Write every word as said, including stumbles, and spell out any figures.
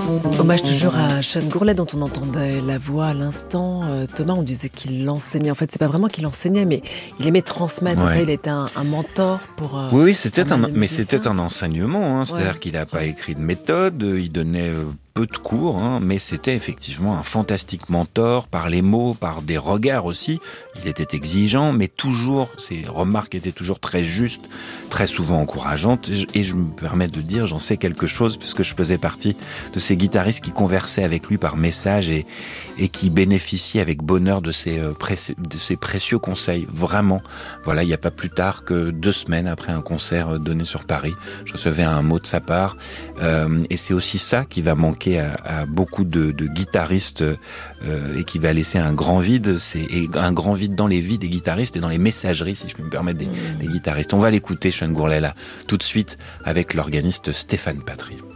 Hommage toujours à Sean Gourlet dont on entendait la voix à l'instant. Euh, Thomas, on disait qu'il l'enseignait. En fait, c'est pas vraiment qu'il enseignait, mais il aimait transmettre. Ouais. C'est ça, il était un, un mentor pour. Euh, Oui, oui, c'était un, un mais c'était un enseignement. Hein, c'est-à-dire Ouais. qu'il n'a pas Ouais. écrit de méthode. Il donnait euh, peu de cours, hein, mais c'était effectivement un fantastique mentor par les mots, par des regards aussi. Il était exigeant, mais toujours, ses remarques étaient toujours très justes, très souvent encourageantes. Et je, et je me permets de dire, j'en sais quelque chose, puisque je faisais partie de ces guitaristes qui conversaient avec lui par message et, et qui bénéficiaient avec bonheur de ses, euh, pré- de ses précieux conseils. Vraiment, voilà, il n'y a pas plus tard que deux semaines après un concert donné sur Paris, je recevais un mot de sa part. Euh, et c'est aussi ça qui va manquer à, à beaucoup de, de guitaristes euh, et qui va laisser un grand vide, c'est et un grand vide dans les vies des guitaristes et dans les messageries, si je peux me permettre, des, des guitaristes. On va l'écouter, Sean Gourlet, là, tout de suite, avec l'organiste Stéphane Patry.